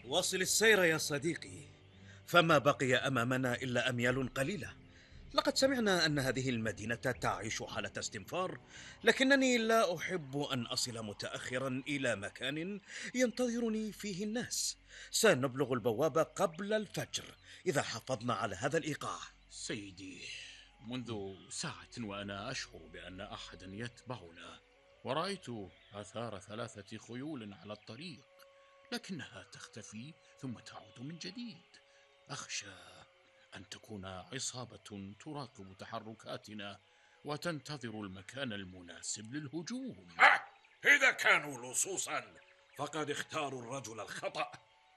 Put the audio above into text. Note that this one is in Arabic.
واصل السير يا صديقي، فما بقي أمامنا إلا أميال قليلة. لقد سمعنا أن هذه المدينة تعيش حالة استنفار، لكنني لا أحب أن أصل متأخرا إلى مكان ينتظرني فيه الناس. سنبلغ البوابة قبل الفجر إذا حافظنا على هذا الإيقاع. سيدي، منذ ساعة وأنا أشعر بأن أحدا يتبعنا، ورأيت آثار 3 خيول على الطريق، لكنها تختفي ثم تعود من جديد. أخشى أن تكون عصابة تراقب تحركاتنا وتنتظر المكان المناسب للهجوم. إذا كانوا لصوصا فقد اختاروا الرجل الخطأ.